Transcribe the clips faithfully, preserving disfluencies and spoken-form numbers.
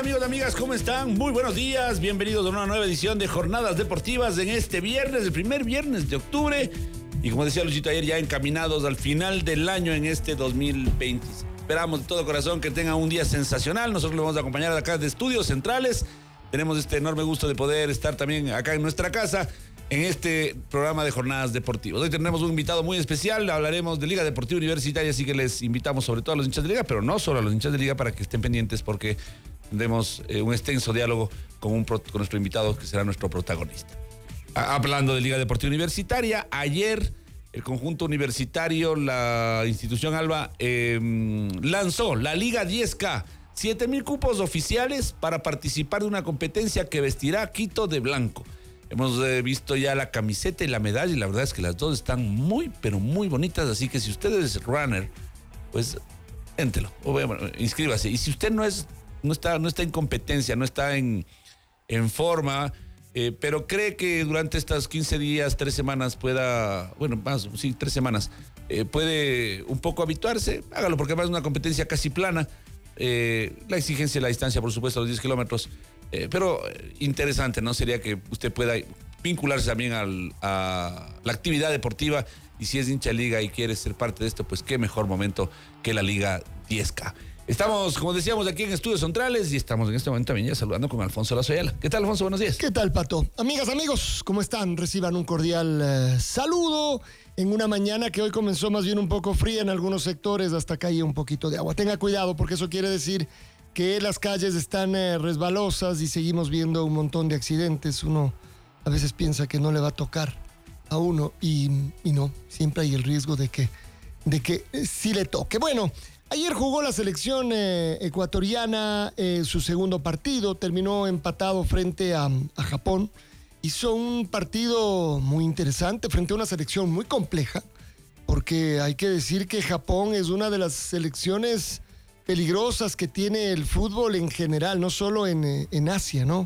amigos, amigas? ¿Cómo están? Muy buenos días, bienvenidos a una nueva edición de Jornadas Deportivas en este viernes, el primer viernes de octubre. Y como decía Luchito ayer, ya encaminados al final del año en este dos mil veinte. Esperamos de todo corazón que tengan un día sensacional. Nosotros le vamos a acompañar acá de Estudios Centrales. Tenemos este enorme gusto de poder estar también acá en nuestra casa en este programa de Jornadas Deportivas. Hoy tenemos un invitado muy especial, hablaremos de Liga Deportiva Universitaria, así que les invitamos sobre todo a los hinchas de Liga, pero no solo a los hinchas de Liga, para que estén pendientes porque tendremos eh, un extenso diálogo con, un, con nuestro invitado que será nuestro protagonista. A, hablando de Liga Deportiva Universitaria, ayer el conjunto universitario, la institución Alba, eh, lanzó la Liga diez K, siete mil cupos oficiales para participar de una competencia que vestirá Quito de blanco. Hemos eh, visto ya la camiseta y la medalla y la verdad es que las dos están muy, pero muy bonitas. Así que si usted es runner, pues éntelo, o bueno, inscríbase. Y si usted no es, no está, no está en competencia, no está en, en forma, eh, pero cree que durante estas quince días, tres semanas pueda, bueno, más, sí, tres semanas, eh, puede un poco habituarse, hágalo, porque además es una competencia casi plana. Eh, la exigencia de la distancia, por supuesto, a los diez kilómetros. Eh, pero interesante, ¿no? Sería que usted pueda vincularse también al, a la actividad deportiva y si es hincha de Liga y quiere ser parte de esto, pues qué mejor momento que la Liga diez K. Estamos, como decíamos, aquí en Estudios Centrales y estamos en este momento también ya saludando con Alfonso Lazoyala. ¿Qué tal, Alfonso? Buenos días. ¿Qué tal, Pato? Amigas, amigos, ¿cómo están? Reciban un cordial eh, saludo en una mañana que hoy comenzó más bien un poco fría en algunos sectores, hasta caía un poquito de agua. Tenga cuidado porque eso quiere decir que las calles están eh, resbalosas y seguimos viendo un montón de accidentes. Uno a veces piensa que no le va a tocar a uno y, y no, siempre hay el riesgo de que, de que eh, sí le toque. Bueno, ayer jugó la selección eh, ecuatoriana eh, su segundo partido, terminó empatado frente a, a Japón. Hizo un partido muy interesante frente a una selección muy compleja, porque hay que decir que Japón es una de las selecciones peligrosas que tiene el fútbol en general, no solo en, en Asia, ¿no?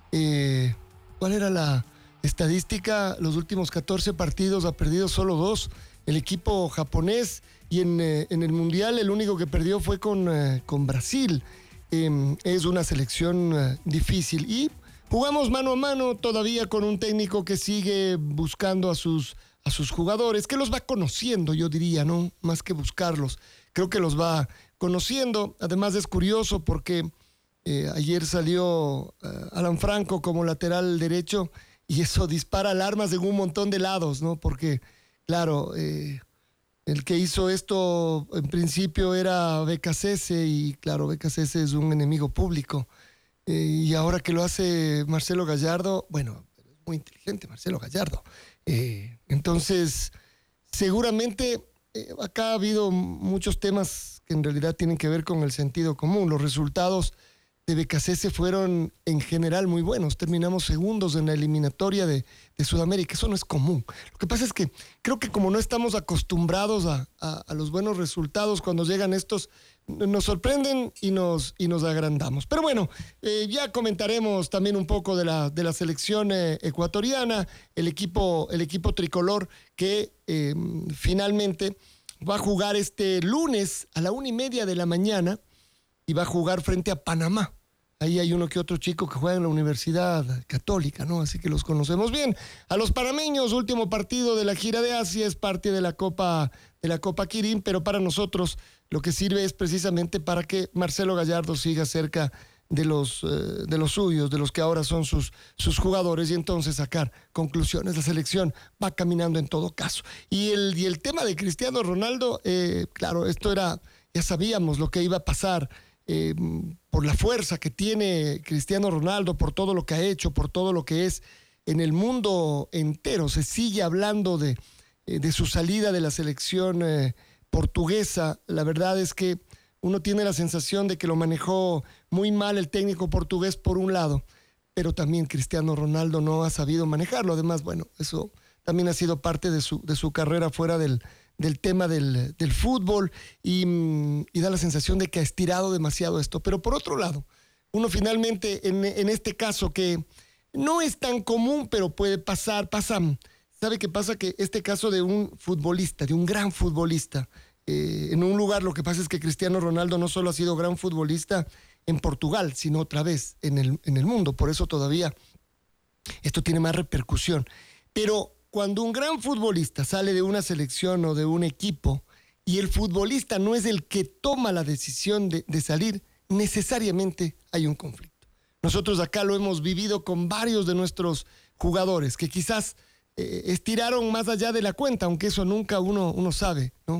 Eh, ¿Cuál era la estadística? Los últimos catorce partidos ha perdido solo dos el equipo japonés y en, eh, en el Mundial el único que perdió fue con, eh, con Brasil. Eh, es una selección eh, difícil y jugamos mano a mano todavía con un técnico que sigue buscando a sus, a sus jugadores, que los va conociendo, yo diría, ¿no? Más que buscarlos, creo que los va conociendo. Además es curioso porque eh, ayer salió uh, Alan Franco como lateral derecho y eso dispara alarmas en un montón de lados, ¿no? Porque, claro, eh, el que hizo esto en principio era B K C S y, claro, B K C S es un enemigo público. Eh, y ahora que lo hace Marcelo Gallardo, bueno, es muy inteligente Marcelo Gallardo. Eh, entonces, seguramente eh, acá ha habido muchos temas que en realidad tienen que ver con el sentido común. Los resultados de B K C S fueron en general muy buenos. Terminamos segundos en la eliminatoria de, de Sudamérica. Eso no es común. Lo que pasa es que creo que como no estamos acostumbrados a, a, a los buenos resultados, cuando llegan estos, nos sorprenden y nos, y nos agrandamos. Pero bueno, eh, ya comentaremos también un poco de la, de la selección eh, ecuatoriana, el equipo, el equipo tricolor que eh, finalmente va a jugar este lunes a la una y media de la mañana y va a jugar frente a Panamá. Ahí hay uno que otro chico que juega en la Universidad Católica, ¿no? Así que los conocemos bien. A los panameños, último partido de la gira de Asia, es parte de la Copa, de la Copa Kirin, pero para nosotros lo que sirve es precisamente para que Marcelo Gallardo siga cerca de los, eh, de los suyos, de los que ahora son sus, sus jugadores, y entonces sacar conclusiones. La selección va caminando en todo caso. Y el, y el tema de Cristiano Ronaldo, eh, claro, esto era, ya sabíamos lo que iba a pasar. Eh, por la fuerza que tiene Cristiano Ronaldo, por todo lo que ha hecho, por todo lo que es en el mundo entero. Se sigue hablando de, de su salida de la selección eh, portuguesa. La verdad es que uno tiene la sensación de que lo manejó muy mal el técnico portugués por un lado, pero también Cristiano Ronaldo no ha sabido manejarlo. Además, bueno, eso también ha sido parte de su, de su carrera fuera del, del tema del, del fútbol y, y da la sensación de que ha estirado demasiado esto. Pero por otro lado, uno finalmente, en, en este caso que no es tan común, pero puede pasar, pasa, ¿sabe qué pasa? Que este caso de un futbolista, de un gran futbolista, eh, en un lugar, lo que pasa es que Cristiano Ronaldo no solo ha sido gran futbolista en Portugal, sino otra vez en el, en el mundo. Por eso todavía esto tiene más repercusión. Pero cuando un gran futbolista sale de una selección o de un equipo y el futbolista no es el que toma la decisión de, de salir, necesariamente hay un conflicto. Nosotros acá lo hemos vivido con varios de nuestros jugadores que quizás eh, estiraron más allá de la cuenta, aunque eso nunca uno, uno sabe, ¿no?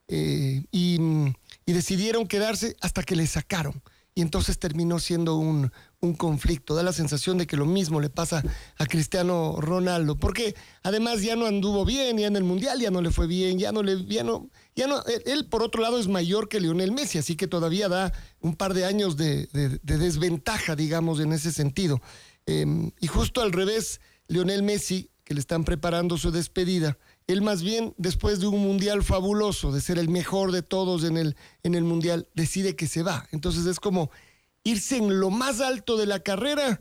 Eh, y, y decidieron quedarse hasta que le sacaron. Y entonces terminó siendo un, un conflicto. Da la sensación de que lo mismo le pasa a Cristiano Ronaldo, porque además ya no anduvo bien, ya en el Mundial ya no le fue bien, ya no le, ya no, ya no, él, él por otro lado es mayor que Lionel Messi, así que todavía da un par de años de, de, de desventaja, digamos, en ese sentido. Eh, y justo al revés, Lionel Messi, que le están preparando su despedida, él más bien, después de un mundial fabuloso, de ser el mejor de todos en el, en el mundial, decide que se va. Entonces es como irse en lo más alto de la carrera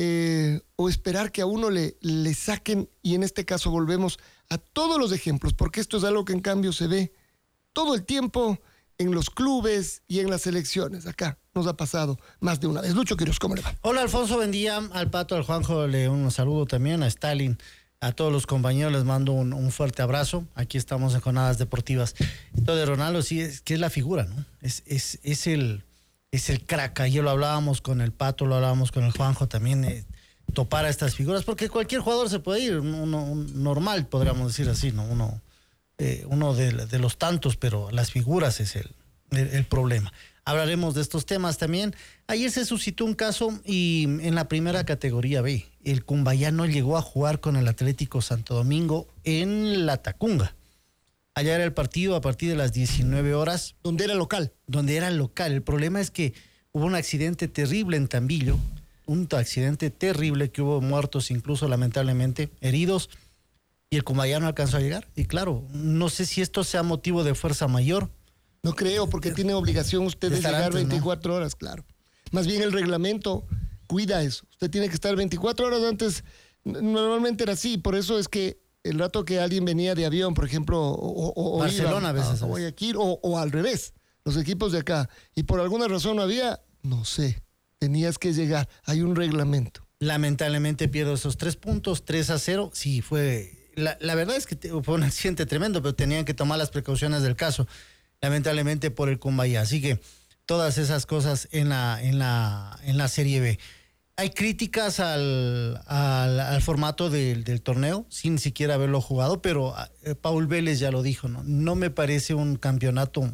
eh, o esperar que a uno le, le saquen, y en este caso volvemos a todos los ejemplos, porque esto es algo que en cambio se ve todo el tiempo en los clubes y en las selecciones. Acá nos ha pasado más de una vez. Lucho Quiroz, ¿cómo le va? Hola Alfonso, buen día. Al Pato, al Juanjo, le un saludo también, a Stalin. A todos los compañeros les mando un, un fuerte abrazo. Aquí estamos en Jornadas Deportivas. Esto de Ronaldo sí es que es la figura, ¿no? Es, es, es el es el crack. Ayer lo hablábamos con el Pato, lo hablábamos con el Juanjo también, eh, topar a estas figuras, porque cualquier jugador se puede ir, uno un normal, podríamos decir así, ¿no? Uno, eh, uno de, de los tantos, pero las figuras es el, el, el problema. Hablaremos de estos temas también. Ayer se suscitó un caso y en la primera categoría B, el cumbayano llegó a jugar con el Atlético Santo Domingo en La Tacunga. Allá era el partido a partir de las diecinueve horas. Donde era local. Donde era local. El problema es que hubo un accidente terrible en Tambillo, un accidente terrible que hubo muertos, incluso lamentablemente heridos, y el cumbayano alcanzó a llegar. Y claro, no sé si esto sea motivo de fuerza mayor. No creo, porque tiene obligación usted de llegar antes, veinticuatro, ¿no? Horas, claro. Más bien el reglamento cuida eso. Usted tiene que estar veinticuatro horas antes. Normalmente era así, por eso es que el rato que alguien venía de avión, por ejemplo, o, o, o Barcelona iba a veces, a Guayaquil, o, o al revés, los equipos de acá, y por alguna razón no había, no sé, tenías que llegar. Hay un reglamento. Lamentablemente pierdo esos tres puntos, tres a cero. Sí, fue. La, la verdad es que fue un accidente tremendo, pero tenían que tomar las precauciones del caso. Lamentablemente por el Cumbayá. Así que todas esas cosas en la, en la, en la Serie B. Hay críticas al, al, al formato del, del torneo, sin siquiera haberlo jugado, pero eh, Paul Vélez ya lo dijo, ¿no? No me parece un campeonato.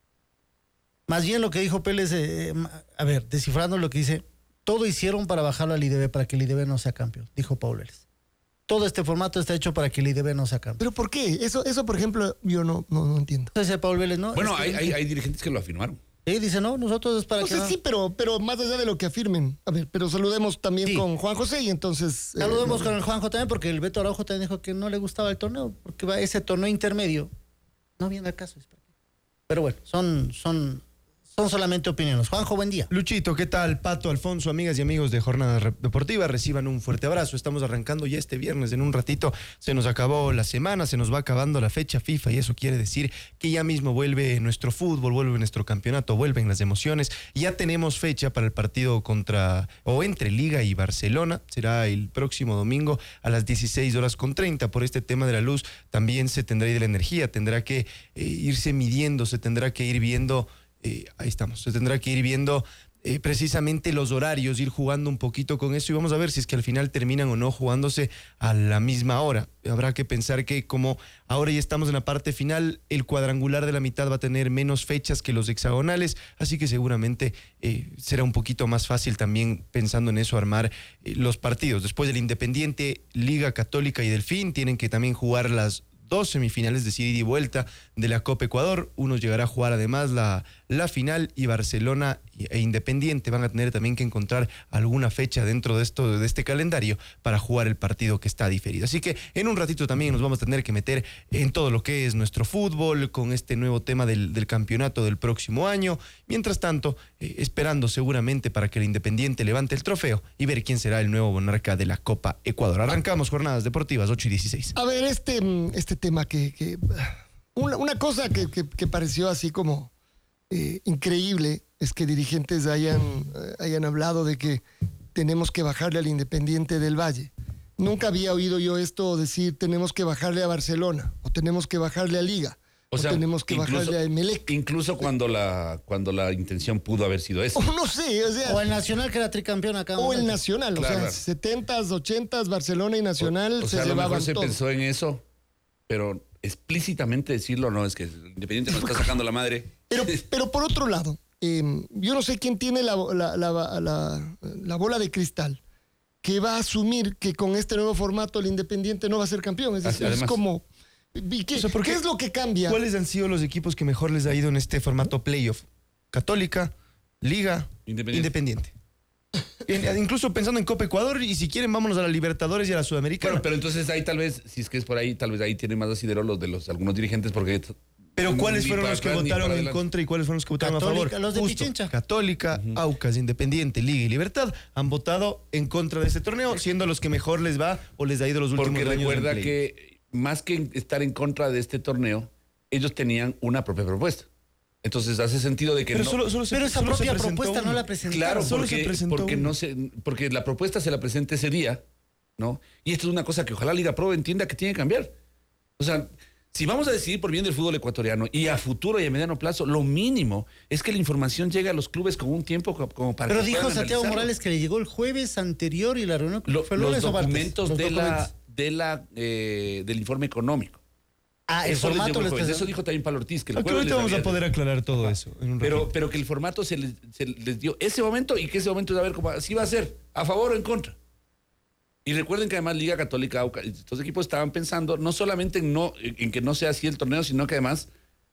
Más bien lo que dijo Vélez, eh, a ver, descifrando lo que dice, todo hicieron para bajarlo al I D B, para que el I D B no sea campeón, dijo Paul Vélez. Todo este formato está hecho para que el I D B no sea campeón. ¿Pero por qué? Eso, eso por ejemplo, yo no, no, no entiendo. Entonces, Paul Vélez, ¿no? Bueno, es hay, que, hay, hay dirigentes que lo afirmaron. Sí, dice, no, nosotros es para no que... sé, no. sí, pero, pero más allá de lo que afirmen. A ver, pero saludemos también Sí. con Juan José y entonces... Saludemos eh, con el Juanjo también, porque el Beto Araujo también dijo que no le gustaba el torneo, porque va ese torneo intermedio. No viene al caso. Pero bueno, son, son, son solamente opiniones. Juanjo, buen día. Luchito, ¿qué tal? Pato, Alfonso, amigas y amigos de Jornada Re- Deportiva, reciban un fuerte abrazo. Estamos arrancando ya este viernes. En un ratito se nos acabó la semana, se nos va acabando la fecha FIFA y eso quiere decir que ya mismo vuelve nuestro fútbol, vuelve nuestro campeonato, vuelven las emociones. Ya tenemos fecha para el partido contra o entre Liga y Barcelona. Será el próximo domingo a las dieciséis horas con treinta. Por este tema de la luz también se tendrá y de la energía, tendrá que eh, irse midiendo, se tendrá que ir viendo... Eh, ahí estamos, se tendrá que ir viendo eh, precisamente los horarios, ir jugando un poquito con eso y vamos a ver si es que al final terminan o no jugándose a la misma hora. Habrá que pensar que como ahora ya estamos en la parte final, el cuadrangular de la mitad va a tener menos fechas que los hexagonales, así que seguramente eh, será un poquito más fácil también pensando en eso armar eh, los partidos. Después del Independiente, Liga Católica y Delfín tienen que también jugar las dos semifinales de ida y vuelta de la Copa Ecuador. Uno llegará a jugar además la, la final y Barcelona e Independiente van a tener también que encontrar alguna fecha dentro de esto de este calendario para jugar el partido que está diferido. Así que en un ratito también nos vamos a tener que meter en todo lo que es nuestro fútbol con este nuevo tema del, del campeonato del próximo año. Mientras tanto, eh, esperando seguramente para que el Independiente levante el trofeo y ver quién será el nuevo monarca de la Copa Ecuador. Arrancamos Jornadas Deportivas ocho y dieciséis. A ver, este, este tema que... que una, una cosa que, que, que pareció así como eh, increíble es que dirigentes hayan, eh, hayan hablado de que tenemos que bajarle al Independiente del Valle. Nunca había oído yo esto decir tenemos que bajarle a Barcelona o tenemos que bajarle a Liga. O sea, o tenemos que incluso, bajarle a Emelec. Incluso cuando la, cuando la intención pudo haber sido esa. O no sé, o sea. O el Nacional, que era tricampeón acá. O el Nacional, Claro, o sea, claro. setentas, ochentas, Barcelona y Nacional O, o se sea, a lo llevaban mejor se todo. pensó en eso, pero explícitamente decirlo no, es que el Independiente no está sacando la madre. Pero, pero por otro lado, eh, yo no sé quién tiene la, la, la, la, la bola de cristal que va a asumir que con este nuevo formato el Independiente no va a ser campeón. Es decir, Además, es como... ¿Y qué, O sea, ¿por qué qué? es lo que cambia? ¿Cuáles han sido los equipos que mejor les ha ido en este formato playoff? Católica, Liga, Independiente. Independiente. En- incluso pensando en Copa Ecuador, y si quieren vámonos a la Libertadores y a la Sudamericana. Bueno, pero entonces ahí tal vez, si es que es por ahí, tal vez ahí tienen más asidero los de los algunos dirigentes porque... Pero ¿cuáles ni fueron para los que atrás ni votaron para en adelante. contra y cuáles fueron los que votaron Católica, a favor? los de Justo, Pichincha. Católica, Aucas, Independiente, Liga y Libertad han votado en contra de este torneo, siendo los que mejor les va o les ha ido los últimos Porque años. recuerda en play. que más que estar en contra de este torneo, ellos tenían una propia propuesta. Entonces hace sentido de que Pero no... solo, solo se- Pero esa solo se propia presentó propuesta no uno. la presentaron. Claro, Solo se porque, presentó porque, uno. no se, porque la propuesta se la presenta ese día, ¿no? Y esto es una cosa que ojalá Liga Pro entienda que tiene que cambiar. O sea, si vamos a decidir por bien del fútbol ecuatoriano y a futuro y a mediano plazo, lo mínimo es que la información llegue a los clubes con un tiempo co- como para Pero que dijo puedan Santiago analizarlo. Morales que le llegó el jueves anterior y la reunión Lo- fue el los lunes o martes. documentos Los de la, documentos. de la, eh, del informe económico. Ah, el Eso les formato llegó el les jueves. presentó. Eso dijo también Pablo Ortiz. Que el Aunque jueves ahorita les vamos a había- poder aclarar todo eso. En un Pero, ratito. pero que el formato se les, se les dio ese momento y que ese momento es a ver cómo así va a ser, a favor o en contra. Y recuerden que además Liga Católica, Aucas, estos equipos estaban pensando no solamente en, no, en que no sea así el torneo, sino que además...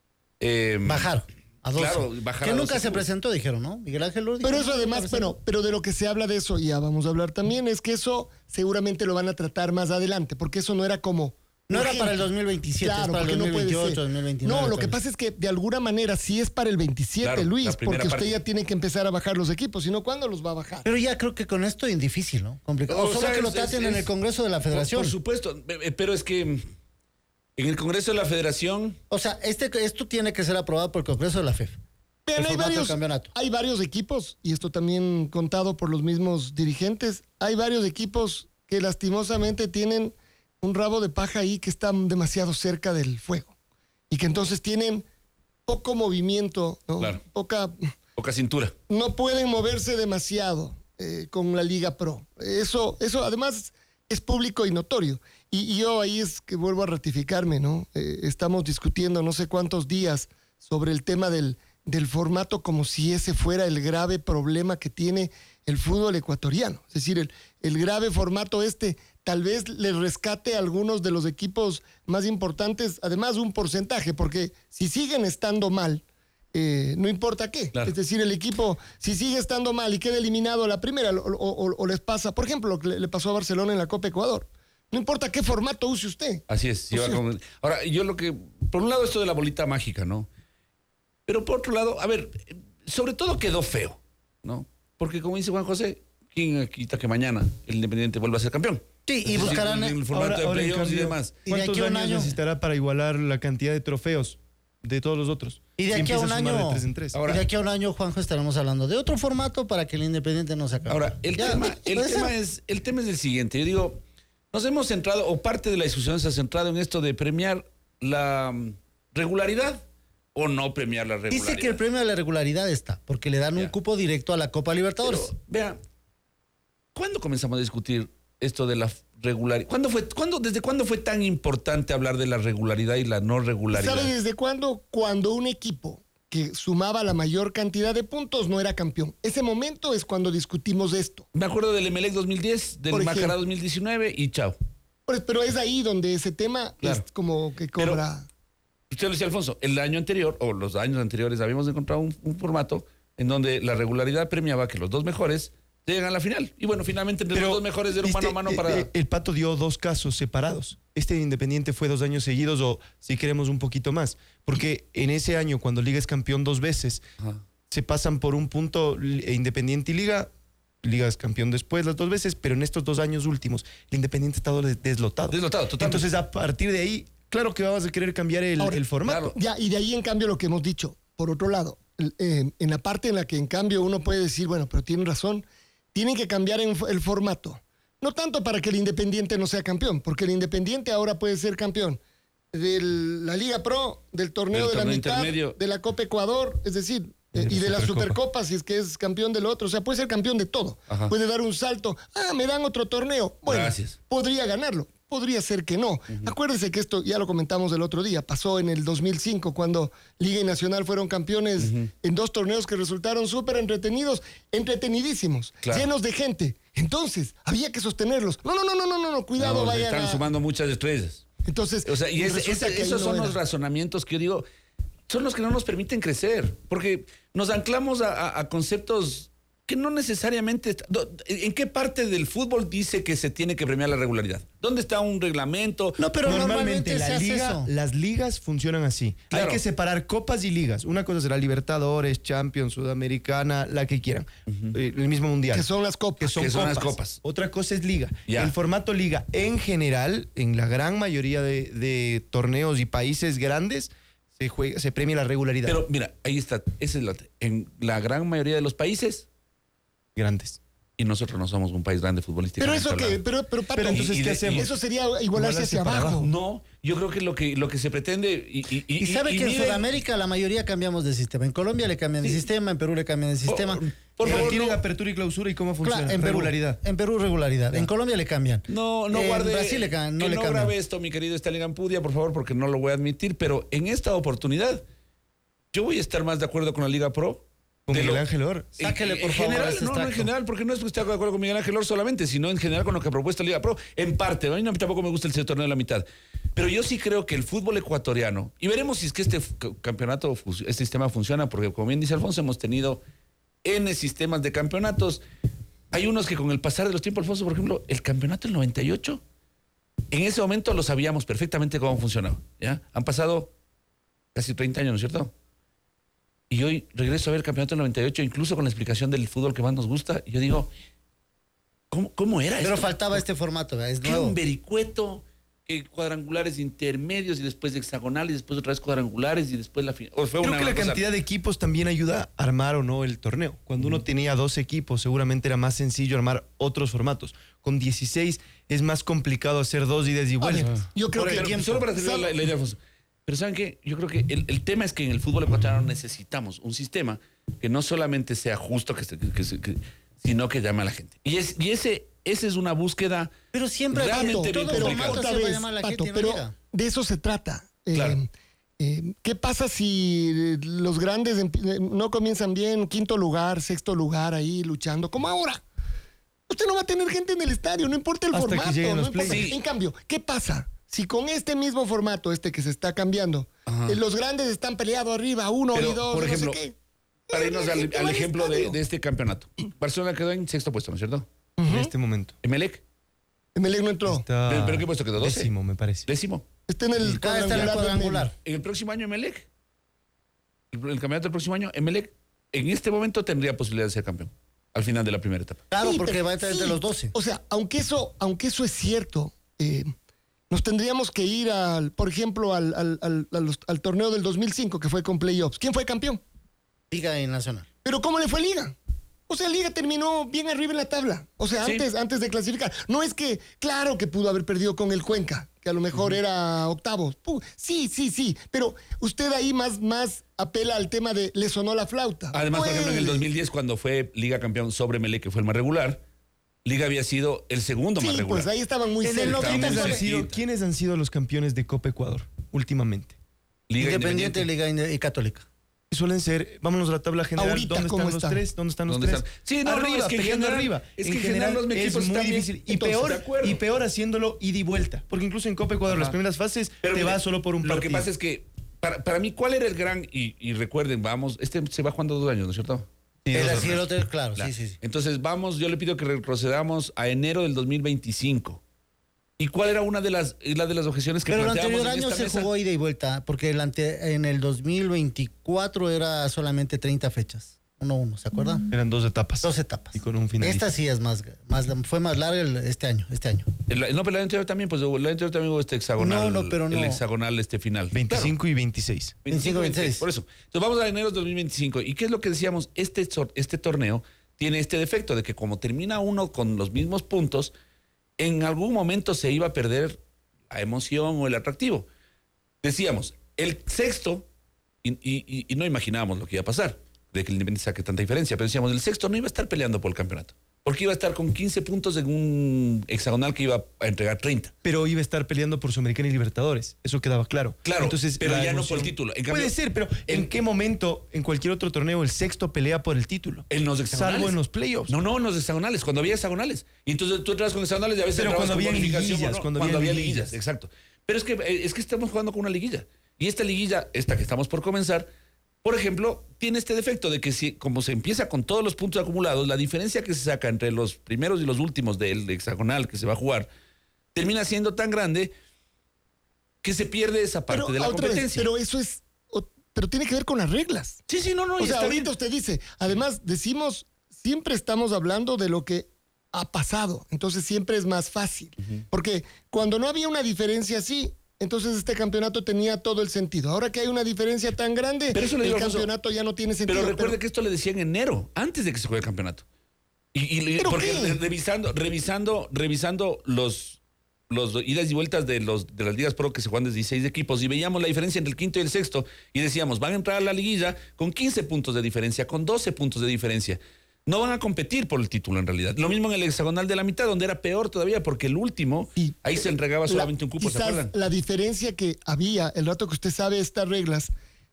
eh, Bajaron a doce. Claro, bajar que a nunca doce se clubes. presentó, dijeron, ¿no? Miguel Ángel Lourdes. Pero eso además, bueno, pero de lo que se habla de eso, y ya vamos a hablar también, es que eso seguramente lo van a tratar más adelante, porque eso no era como... No era urgente. para el dos mil veintisiete, Claro, es para el porque dos no mil puede veintiocho, ser. dos mil veintinueve. No, lo que tal vez. pasa es que de alguna manera sí es para el veintisiete, Claro, la Luis, primera porque usted parte. ya tiene que empezar a bajar los equipos, si no, ¿cuándo los va a bajar? Pero ya creo que con esto es difícil, ¿no? Complicado. O, O solo sea, que lo es- traten es- en es- el Congreso de la por, Federación. por supuesto, eh, pero es que en el Congreso de la Federación... O sea, este, esto tiene que ser aprobado por el Congreso de la F E F. Vean, el hay formato del varios, campeonato. hay varios equipos, y esto también contado por los mismos dirigentes, hay varios equipos que lastimosamente tienen un rabo de paja ahí que están demasiado cerca del fuego y que entonces tienen poco movimiento, ¿no? Claro. Poca, Poca cintura. no pueden moverse demasiado eh, con la Liga Pro. Eso, eso además es público y notorio. Y, y yo ahí es que vuelvo a ratificarme, ¿no? Eh, estamos discutiendo no sé cuántos días sobre el tema del, del formato como si ese fuera el grave problema que tiene el fútbol ecuatoriano. Es decir, el, el grave formato este tal vez le rescate a algunos de los equipos más importantes, además un porcentaje, porque si siguen estando mal, eh, no importa qué. Claro. Es decir, el equipo, si sigue estando mal y queda eliminado a la primera, o, o- o les pasa, por ejemplo, lo que le, le pasó a Barcelona en la Copa Ecuador. No importa qué formato use usted. Así es. O iba sea- con- Ahora, yo lo que... Por un lado esto de la bolita mágica, ¿no? Pero por otro lado, a ver, sobre todo quedó feo, ¿no? Porque como dice Juan José, ¿quién quita que mañana el Independiente vuelva a ser campeón? Sí, y Es decir, buscarán... en el formato Ahora- de ahora, en playoffs y cambio, demás. Y de ¿Cuántos aquí a un años año- necesitará para igualar la cantidad de trofeos de todos los otros? Y de Si aquí a empieza un sumar año, de tres en tres. Ahora- y de aquí a un año, Juanjo, estaremos hablando de otro formato para que el Independiente no se acabe. Ahora, el, Ya, tema, el, puede tema ser. es, el tema es el siguiente. Yo digo, nos hemos centrado, o parte de la discusión se ha centrado en esto de premiar la mm, regularidad o no premiar la regularidad. Dice que el premio de la regularidad está, porque le dan un Ya. cupo directo a la Copa Libertadores. Pero, vea, ¿cuándo comenzamos a discutir esto de la regularidad? ¿Cuándo fue, cuándo, ¿Desde cuándo fue tan importante hablar de la regularidad y la no regularidad? ¿Sabe desde cuándo? Cuando un equipo que sumaba la mayor cantidad de puntos no era campeón. Ese momento es cuando discutimos esto. Me acuerdo del Emelec dos mil diez, del Por Macará ejemplo. dos mil diecinueve y chao. Pues, pero es ahí donde ese tema Claro. es como que Pero- cobra... Usted lo decía, Alfonso, el año anterior o los años anteriores habíamos encontrado un, un formato en donde la regularidad premiaba que los dos mejores llegan a la final. Y bueno, finalmente entre los dos mejores era un mano a mano eh, para... eh, el Pato dio dos casos separados. Este Independiente fue dos años seguidos o, si queremos, un poquito más. Porque en ese año, cuando Liga es campeón dos veces, Ajá. se pasan por un punto eh, Independiente y Liga. Liga es campeón después las dos veces, pero en estos dos años últimos, el Independiente ha estado des- deslotado. Deslotado, totalmente. Entonces, a partir de ahí, claro que vamos a querer cambiar el, Ahora, el formato. claro. Ya, y de ahí en cambio lo que hemos dicho, por otro lado, eh, en la parte en la que en cambio uno puede decir, bueno, pero tienen razón, tienen que cambiar en el formato. No tanto para que el Independiente no sea campeón, porque el Independiente ahora puede ser campeón de la Liga Pro, del torneo Del de la torneo mitad, intermedio. de la Copa Ecuador, es decir, eh, De y la de la Supercopa. Supercopa, si es que es campeón del otro. O sea, puede ser campeón de todo. Ajá. Puede dar un salto. Ah, me dan otro torneo. Bueno, Gracias. podría ganarlo. Podría ser que no. Uh-huh. Acuérdense que esto ya lo comentamos el otro día. Pasó en el dos mil cinco cuando Liga y Nacional fueron campeones uh-huh. en dos torneos que resultaron súper entretenidos, entretenidísimos, claro. llenos de gente. Entonces, había que sostenerlos. No, no, no, no, no, no, no cuidado, no, vayan Están a... sumando muchas estrellas. Entonces, o sea, y ese, ese, esos son no los razonamientos que yo digo, son los que no nos permiten crecer, porque nos anclamos a, a, a conceptos que no necesariamente... ¿En qué parte del fútbol dice que se tiene que premiar la regularidad? ¿Dónde está un reglamento? No, pero normalmente, normalmente la liga, eso. las ligas funcionan así. Claro. Hay que separar copas y ligas. Una cosa será Libertadores, Champions, Sudamericana, la que quieran. Uh-huh. El mismo mundial. Que son las copas. Que son, que son copas. las copas. Otra cosa es liga. Ya. El formato liga, en general, en la gran mayoría de, de torneos y países grandes, se, juega, se premia la regularidad. Pero mira, ahí está. Esa es la, en la gran mayoría de los países... grandes. Y nosotros no somos un país grande futbolísticamente. Pero eso que, pero, pero, Pato, pero entonces, y, ¿qué y, hacemos? Eso sería igualarse hacia abajo. abajo. No, yo creo que lo que, lo que se pretende... Y, y, y, y sabe y, que y en miren, Sudamérica la mayoría cambiamos de sistema. En Colombia le cambian sí. de sistema, en Perú le cambian de sistema. Por, por favor, tienen no. apertura y clausura y cómo funciona. Claro, en regularidad. Perú, en Perú regularidad. Claro. En Colombia le cambian. No, no en guarde... Brasil le cambian. No que le no cambian. grabe esto, mi querido Stanley Gampudia, por favor, porque no lo voy a admitir. Pero en esta oportunidad, yo voy a estar más de acuerdo con la Liga Pro. Con Miguel lo, Ángel Or. Sáquele, por en favor. General, no, no, en general, porque no es que esté de acuerdo con Miguel Ángel Or solamente, sino en general con lo que ha propuesto la Liga Pro. En parte, a mí tampoco me gusta el torneo de la mitad. Pero yo sí creo que el fútbol ecuatoriano, y veremos si es que este campeonato, este sistema funciona, porque como bien dice Alfonso, hemos tenido N sistemas de campeonatos. Hay unos que con el pasar de los tiempos, Alfonso, por ejemplo, el campeonato del noventa y ocho, en ese momento lo sabíamos perfectamente cómo funcionaba. ¿Ya? Han pasado casi treinta años, ¿no es cierto? Y hoy regreso a ver el campeonato del noventa y ocho, incluso con la explicación del fútbol que más nos gusta. Y yo digo, ¿cómo, cómo era Pero esto? faltaba este formato, es ¿Qué nuevo? Un vericueto, eh, cuadrangulares intermedios y después hexagonales, y después otra vez cuadrangulares y después la final. Creo una, que la cosa... cantidad de equipos también ayuda a armar o no el torneo. Cuando uno tenía dos equipos, seguramente era más sencillo armar otros formatos. Con dieciséis es más complicado hacer dos idas y vueltas. Ah, yo creo Por que... el tiempo, solo para terminar la, la idea, Alfonso. Pero ¿saben qué? Yo creo que el, el tema es que en el fútbol ecuatoriano necesitamos un sistema que no solamente sea justo, que, que, que, que, sino que llame a la gente. Y, es, y ese, ese es una búsqueda pero siempre realmente todo bien complicada. Otra vez, Pato, pero de eso se trata. Claro. Eh, eh, ¿Qué pasa si los grandes no comienzan bien, quinto lugar, sexto lugar ahí luchando, como ahora? Usted no va a tener gente en el estadio, no importa el Hasta formato. que lleguen no los importa. play. En cambio, ¿qué pasa? Si con este mismo formato, este que se está cambiando, eh, los grandes están peleados arriba, uno Pero, y dos, por no ejemplo, sé qué. Para irnos al, al ejemplo de, estadio. de este campeonato. Barcelona quedó en sexto puesto, ¿no es cierto? Uh-huh. En este momento. Emelec. Emelec no entró. Está ¿Pero, pero qué puesto quedó? ¿doce? Décimo, me parece. Décimo. Está en el Cada está en el cuadrangular. En el próximo año, Emelec. El, el campeonato del próximo año, Emelec, en este momento tendría posibilidad de ser campeón. Al final de la primera etapa. Claro, Sí, porque pero- va a entrar sí. entre los doce. O sea, aunque eso, aunque eso es cierto, eh, nos tendríamos que ir al, por ejemplo, al, al, al, al- al torneo del dos mil cinco, que fue con playoffs. ¿Quién fue campeón? Liga y Nacional. Pero ¿cómo le fue a Liga? O sea, Liga terminó bien arriba en la tabla. O sea, Sí. antes, antes de clasificar. No es que, claro que pudo haber perdido con el Cuenca, que a lo mejor era octavo. Pu- Sí, sí, sí. Pero usted ahí más, más apela al tema de le sonó la flauta. Además, por ejemplo, en el Puede. dos mil diez, cuando fue Liga campeón sobre Emelec, que fue el más regular, Liga había sido el segundo más Sí, regular. pues ahí estaban muy En el cerca. noventa ¿Quiénes han, Sí. sido, ¿Quiénes han sido los campeones de Copa Ecuador últimamente? Liga Independiente, Independiente. Liga y Católica. Suelen ser, vámonos a la tabla general. Ahorita, ¿Dónde ¿cómo están los están? tres? ¿Dónde están los ¿Dónde tres? están? Sí, no, no, arriba, es que en peleando general- arriba. es que en en general los es equipos muy están bien. difícil. Y Entonces, peor, de acuerdo. y peor haciéndolo ida y vuelta. Porque incluso en Copa Ecuador, Ajá. las primeras fases, Pero te mire, vas solo por un Lo partido. que pasa es que, para, para mí, ¿cuál era el gran? Y, y recuerden, vamos, este se va jugando dos años, ¿no es cierto? Sí, El dos así, el horas. otro, claro, Claro. sí, sí, sí. Entonces, vamos, yo le pido que retrocedamos a enero del dos mil veinticinco. ¿Y cuál era una de las, la de las objeciones que Pero el planteamos anterior en año esta se mesa? jugó ida y vuelta, porque el ante- en el dos mil veinticuatro era solamente treinta fechas. uno uno, ¿se acuerdan? Eran dos etapas. Dos etapas. Y con un final. Esta sí es más, más, fue más larga el- este año, este año. El- no, pero el año anterior también, pues el año anterior también hubo este hexagonal. No, no, pero no. El hexagonal este final. veinticinco Claro, y veintiséis. veinticinco, veintiséis. Por eso. Entonces vamos a enero de dos mil veinticinco. ¿Y qué es lo que decíamos? Este, sor- este torneo tiene este defecto de que como termina uno con los mismos puntos, en algún momento se iba a perder la emoción o el atractivo. Decíamos, el sexto, y, y- y no imaginábamos lo que iba a pasar, de que el Independiente saque tanta diferencia, pero decíamos, el sexto no iba a estar peleando por el campeonato, porque iba a estar con quince puntos en un hexagonal que iba a entregar treinta. Pero iba a estar peleando por Sudamericana y Libertadores. Eso quedaba claro. Claro, Entonces, pero la ya no emoción- por el título. En cambio, Puede ser, pero ¿en, en- qué momento, en cualquier otro torneo, el sexto pelea por el título? En los hexagonales. Salvo en los playoffs. No, no, en los hexagonales, cuando había hexagonales. Y entonces tú entras con hexagonales y a veces Pero entrabas cuando con había bonificación, liguillas, ¿no? cuando Cuando había había liguillas. liguillas, exacto. Pero es que, eh, es que estamos jugando con una liguilla. Y esta liguilla, esta que estamos por comenzar, por ejemplo, tiene este defecto de que si, como se empieza con todos los puntos acumulados, la diferencia que se saca entre los primeros y los últimos del hexagonal que se va a jugar termina siendo tan grande que se pierde esa parte Pero, de la otra vez, competencia. pero eso es. o- Pero tiene que ver con las reglas. sí, sí, no, no. y O sea, está ahorita bien. usted dice, además decimos, siempre estamos hablando de lo que ha pasado, entonces siempre es más fácil. Porque cuando no había una diferencia así, entonces este campeonato tenía todo el sentido. Ahora que hay una diferencia tan grande, Pero eso le el digo, Alfonso, campeonato ya no tiene sentido. Pero recuerde que esto le decía en enero, antes de que se juegue el campeonato. Y, y- ¿Pero porque qué? re- revisando, revisando, revisando los, los idas y vueltas de los de las ligas pro que se juegan desde dieciséis equipos y veíamos la diferencia entre el quinto y el sexto y decíamos, van a entrar a la liguilla con quince puntos de diferencia, con doce puntos de diferencia. No van a competir por el título en realidad. Lo mismo en el hexagonal de la mitad, donde era peor todavía, porque el último, Sí. ahí se entregaba La- solamente un cupo, ¿se quizás acuerdan? la diferencia que había, el rato que usted sabe estas reglas,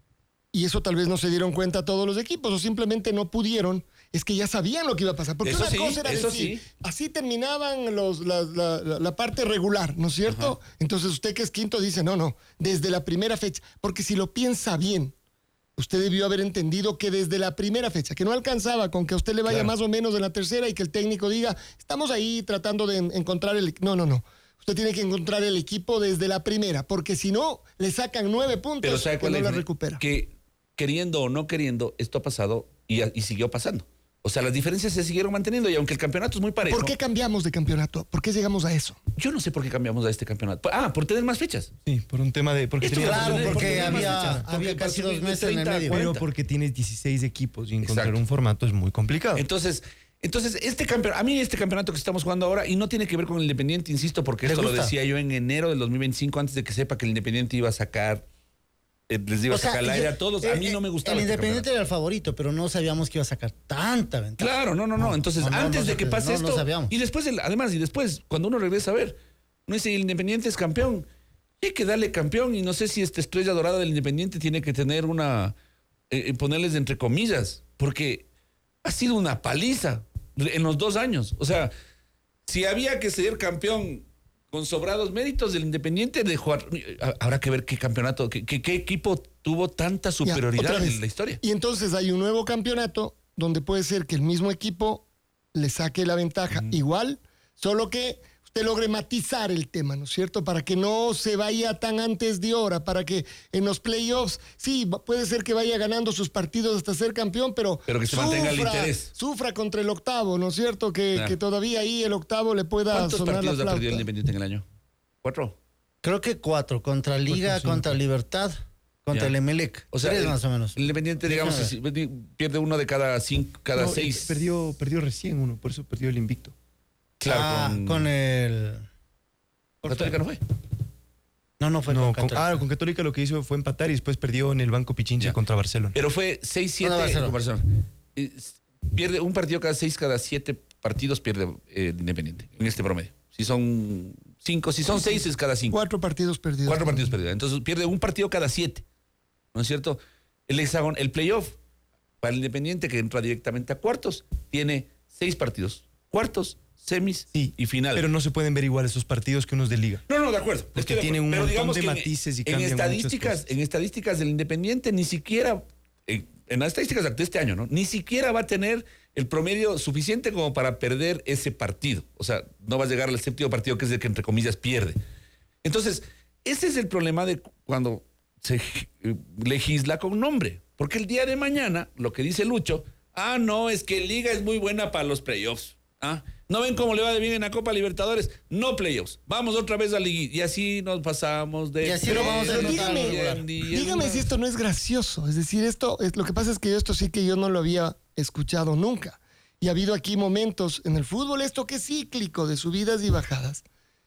y eso tal vez no se dieron cuenta todos los equipos, o simplemente no pudieron, es que ya sabían lo que iba a pasar. Porque Eso una sí, cosa era eso decir, sí. así terminaban los, la, la- la- la parte regular, ¿no es cierto? Entonces usted que es quinto dice, no, no, desde la primera fecha, porque si lo piensa bien, usted debió haber entendido que desde la primera fecha, que no alcanzaba con que a usted le vaya Claro. más o menos en la tercera y que el técnico diga, estamos ahí tratando de en- encontrar el... No, no, no. Usted tiene que encontrar el equipo desde la primera, porque si no, le sacan nueve puntos Pero ¿sabe que cuál no es la la recupera. Que queriendo o no queriendo, esto ha pasado y, y siguió pasando. O sea, las diferencias se siguieron manteniendo y aunque el campeonato es muy parejo. ¿Por qué cambiamos de campeonato? ¿Por qué llegamos a eso? Yo no sé por qué cambiamos a este campeonato. Ah, por tener más fechas. Sí, por un tema de... Porque Esto tenía- claro, Claro, porque porque había, había- había porque casi pasó dos de meses en el treinta a medio. cuarenta. Pero porque tienes dieciséis equipos y encontrar Exacto. un formato es muy complicado. Entonces, entonces este campeonato, a mí este campeonato que estamos jugando ahora, y no tiene que ver con el Independiente, insisto, porque ¿Le esto lo gusta? decía yo en enero del dos mil veinticinco, antes de que sepa que el Independiente iba a sacar, eh, les iba a O sea, sacar el aire a todos. A eh, mí no me gustaba. El este Independiente campeonato. era el favorito, pero no sabíamos que iba a sacar tanta ventaja. Claro, no, no, no. Entonces, no, no, antes no de se- que pase no, no esto, sabíamos. y después, el- además, y después, cuando uno regresa a ver, no dice, el Independiente es campeón. Hay que darle campeón, y no sé si esta estrella dorada del Independiente tiene que tener una, eh, eh, ponerles entre comillas, porque ha sido una paliza en los dos años. O sea, si había que ser campeón con sobrados méritos del Independiente, dejó, a- habrá que ver qué campeonato, qué, qué- qué equipo tuvo tanta Ya, superioridad otra vez. en la historia. Y entonces hay un nuevo campeonato donde puede ser que el mismo equipo le saque la ventaja igual, solo que usted logre matizar el tema, ¿no es cierto? Para que no se vaya tan antes de hora, para que en los playoffs, sí, va- puede ser que vaya ganando sus partidos hasta ser campeón, pero, Pero que se mantenga el interés. Sufra contra el octavo, ¿no es cierto? Que, Claro. que todavía ahí el octavo le pueda ¿Cuántos sonar la partidos ha flauta. perdido el Independiente en el año? ¿Cuatro? Creo que cuatro, contra Liga, cinco. contra Libertad, contra Ya. el Emelec. O sea, Tres el- más o menos. El Independiente, digamos, Déjame si- pierde uno de cada cinco, cada No, seis. Perdió, perdió recién uno, por eso perdió el invicto. Claro, Ah, con, con el... Católica no fue. No, no fue No, con con, Católica. ah, con Católica lo que hizo fue empatar y después perdió en el Banco Pichincha Ya. contra Barcelona. Pero fue seis siete No, no, Barcelona. con Barcelona. Eh, Pierde un partido cada seis, cada siete partidos pierde eh, el Independiente, en este promedio. Si son cinco, si son seis es cada cinco. Cuatro partidos perdidos. Cuatro partidos perdidos. Entonces pierde un partido cada siete. ¿No es cierto? El hexagon, el playoff para el Independiente que entra directamente a cuartos, tiene seis partidos. Cuartos, semis Sí, y final. Pero no se pueden ver igual esos partidos que unos de liga. No, no, de acuerdo. Porque Estoy de tiene acuerdo. un Pero montón digamos de que en- matices y en cambian muchas estadísticas, cosas. en estadísticas del Independiente ni siquiera, en, en las estadísticas de este año, ¿no? Ni siquiera va a tener el promedio suficiente como para perder ese partido. O sea, no va a llegar al séptimo partido que es el que entre comillas pierde. Entonces, ese es el problema de cuando se eh, legisla con nombre. Porque el día de mañana, lo que dice Lucho, Ah, no, es que Liga es muy buena para los playoffs. ¿Ah? ¿No ven cómo le va de bien en la Copa Libertadores? No playoffs. Vamos otra vez a Liga. Y así nos pasamos de... Y así lo vamos a Pero anotar. dígame, dígame si esto no es gracioso. Es decir, esto, es, lo que pasa es que yo esto sí que yo no lo había escuchado nunca. Y ha habido aquí momentos en el fútbol, esto que es cíclico, de subidas y bajadas,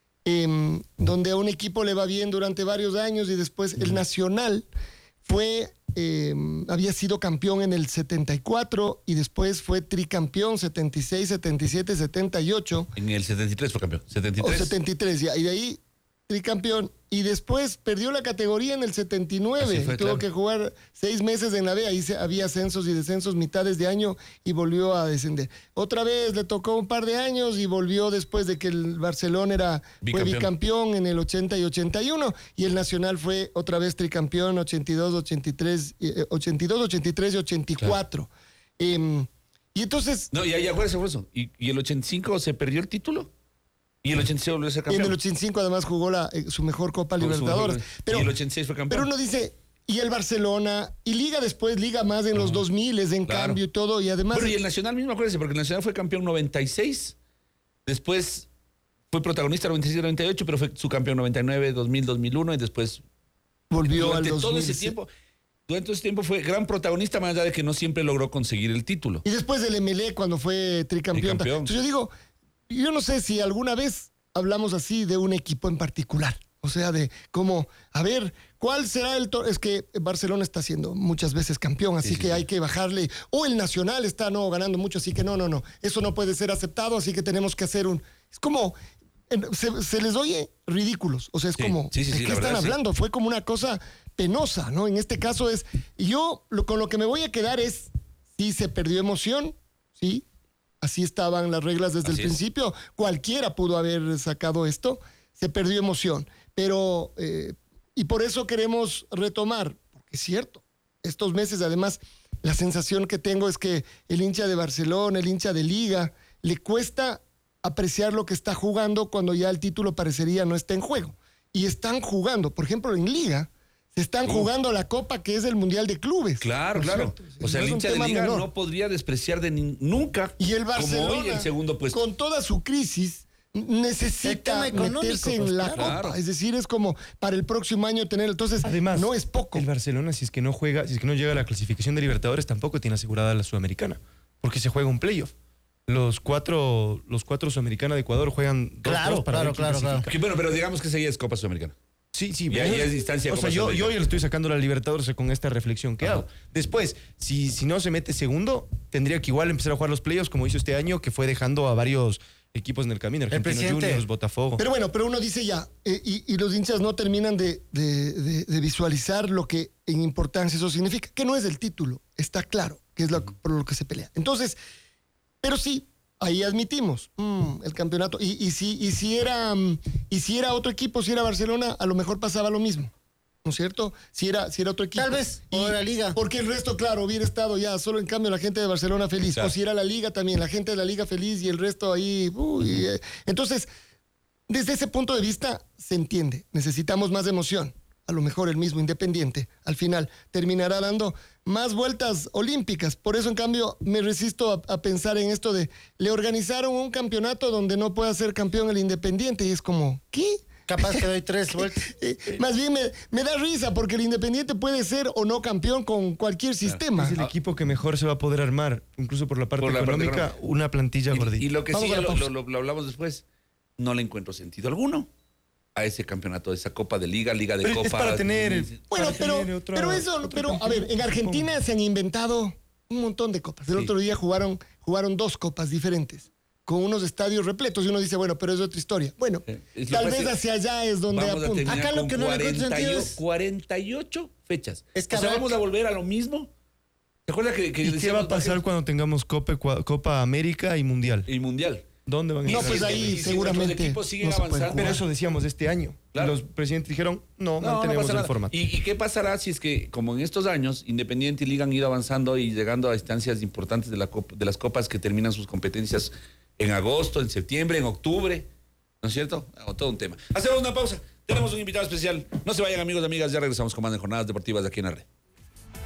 eh, donde a un equipo le va bien durante varios años y después el Nacional fue, eh, había sido campeón en el setenta y cuatro y después fue tricampeón setenta y seis, setenta y siete, setenta y ocho. En el setenta y tres fue campeón. setenta y tres. O setenta y tres, ya. Y de ahí tricampeón. Y después perdió la categoría en el setenta y nueve. Así fue, y tuvo claro. que jugar seis meses en la B. Ahí se, había ascensos y descensos mitades de año y volvió a descender. Otra vez le tocó un par de años y volvió después de que el Barcelona era, fue Bicampeón. bicampeón en el ochenta y ochenta y uno. Y el Nacional fue otra vez tricampeón ochenta y dos, ochenta y tres, eh, ochenta y dos, ochenta y tres y ochenta y cuatro. Eh, y entonces... No, ya, ya, acuérdese por eso. ¿Y, y el ochenta y cinco se perdió el título? Y el ochenta y seis volvió a ser Y campeón. en el ochenta y cinco además jugó la, eh, su mejor Copa Con su Libertadores. mejor- Pero, y el ochenta y seis fue campeón. pero uno dice, y el Barcelona, y Liga después, Liga más en los dos mil, en Claro. cambio y todo, y además... Bueno, y el Nacional mismo, acuérdense, porque el Nacional fue campeón noventa y seis, después fue protagonista noventa y siete, noventa y ocho, pero fue su campeón noventa y nueve, dos mil, dos mil uno, y después volvió al durante dos mil. todo ese tiempo, durante todo ese tiempo fue gran protagonista, más allá de que no siempre logró conseguir el título. Y después del M L E cuando fue tricampeón. Tricampeón. Entonces yo digo, yo no sé si alguna vez hablamos así de un equipo en particular. O sea, de cómo, a ver, ¿cuál será el... to- Es que Barcelona está siendo muchas veces campeón, así Sí, sí, que sí. hay que bajarle. O el Nacional está no ganando mucho, así que no, no, no. Eso no puede ser aceptado, así que tenemos que hacer un... Es como... en- Se, se les oye ridículos. O sea, es Sí, como... sí, sí, ¿de sí, qué la están verdad, sí. hablando? Fue como una cosa penosa, ¿no? En este caso es... Yo lo, con lo que me voy a quedar es... Sí, se perdió emoción, sí. Así estaban las reglas desde Así el es. principio. Cualquiera pudo haber sacado esto. Se perdió emoción. Pero, eh, y por eso queremos retomar, porque es cierto, estos meses además, la sensación que tengo es que el hincha de Barcelona, el hincha de Liga, le cuesta apreciar lo que está jugando cuando ya el título parecería no está en juego. Y están jugando, por ejemplo, en Liga, se están Uf. jugando la Copa que es el Mundial de Clubes. Claro, ¿no es claro. cierto? O sea, No el es un hincha de tema Liga menor. no podría despreciar de ni- nunca, Y el Barcelona, como hoy, el segundo puesto. con toda su crisis, El necesita tema económico, meterse pues, en la claro. Copa. Es decir, es como para el próximo año tener. Entonces, Además, no es poco. el Barcelona, si es que no juega, si es que no llega a la clasificación de Libertadores, tampoco tiene asegurada la Sudamericana, porque se juega un playoff. Los cuatro, los cuatro Sudamericanos de Ecuador juegan dos, Claro, dos para claro, ver quién claro, claro. clasifica. Que bueno, pero digamos que esa ya es Copa Sudamericana. Sí, sí. Ya- pero- ya es distancia O Copa sea, yo, Sudamericana. yo ya le estoy sacando la Libertadores con esta reflexión que Ajá. hago. Después, si, si no se mete segundo, tendría que igual empezar a jugar los playoffs como hizo este año, que fue dejando a varios equipos en el camino. Argentinos presidente- Juniors, Botafogo. Pero bueno, pero uno dice ya, eh, y, y los hinchas no terminan de, de- de- de visualizar lo que en importancia eso significa, que no es el título, está claro, que es lo, por lo que se pelea. Entonces, pero sí, ahí admitimos, mm, el campeonato, y, y, si, y, si era, mm, y si era otro equipo, si era Barcelona, a lo mejor pasaba lo mismo. ¿No es cierto? Si era, si era otro equipo. Tal vez, Y- o la Liga. Porque el resto, claro, hubiera estado ya, solo en cambio la gente de Barcelona feliz. Claro. O si era la Liga también, la gente de la Liga feliz y el resto ahí. Uy, eh. Entonces, desde ese punto de vista, se entiende. Necesitamos más emoción. A lo mejor el mismo Independiente, al final, terminará dando más vueltas olímpicas. Por eso, en cambio, me resisto a, a pensar en esto de, le organizaron un campeonato donde no pueda ser campeón el Independiente. Y es como, ¿qué? Capaz que doy tres vueltas. Eh, más bien me, me da risa porque el Independiente puede ser o no campeón con cualquier sistema. Es el equipo que mejor se va a poder armar, incluso por la parte Por la parte económica, económica. una plantilla Y, gordita. y lo que Vamos sí, a ya la lo, pausa. lo- lo hablamos después, no le encuentro sentido alguno a ese campeonato, a esa Copa de Liga, Liga de Pero Copa. es para tener... Bueno, para pero, tener otro- pero eso, otro pero a campeón, ver, en supongo. Argentina se han inventado un montón de copas. El Sí. otro día jugaron, jugaron dos copas diferentes, con unos estadios repletos, y uno dice, bueno, pero es otra historia. Bueno, Eh, es lo tal que vez pasa- hacia allá es donde Vamos a apunta. terminar Acá lo con que no le encuentro cuarenta y ocho, sentido es- cuarenta y ocho fechas. Es que o sea, habrá vamos que- a volver a lo mismo. ¿Te acuerdas que, que ¿Y qué decíamos, va a pasar cuando tengamos Copa, Ecua- Copa América y Mundial? Y Mundial. ¿Dónde van a No, estar? pues Y si- ahí y si nuestros seguramente equipos siguen no se pueden avanzando. jugar. Pero eso decíamos este año. Claro. Los presidentes dijeron, no, No, no mantenemos pasa el nada. formato. ¿Y, ¿Y qué pasará si es que, como en estos años, Independiente y Liga han ido avanzando y llegando a instancias importantes de, la copa- de las copas que terminan sus competencias en agosto, en septiembre, en octubre? ¿No es cierto? Ah, todo un tema. Hacemos una pausa. Tenemos un invitado especial. No se vayan, amigos y amigas. Ya regresamos con más de Jornadas Deportivas de aquí en la red.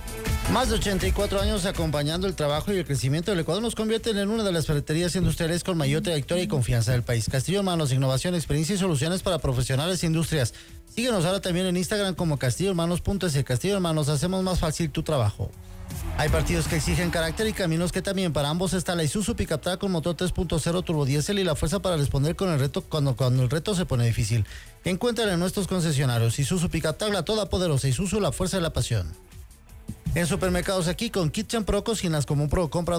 Más de ochenta y cuatro años acompañando el trabajo y el crecimiento del Ecuador nos convierten en una de las ferreterías industriales con mayor trayectoria y confianza del país. Castillo Hermanos, innovación, experiencia y soluciones para profesionales e industrias. Síguenos ahora también en Instagram como castillo hermanos punto es. Castillo Hermanos, hacemos más fácil tu trabajo. Hay partidos que exigen carácter y caminos que también. Para ambos está la Isuzu Pickup Truck con motor tres punto cero turbo diésel y la fuerza para responder con el reto cuando, cuando el reto se pone difícil. Encuéntrala en nuestros concesionarios. Isuzu Pickup Truck, la todopoderosa. Isuzu, la fuerza de la pasión. En supermercados aquí con Kitchen Pro, cocinas como un pro, compra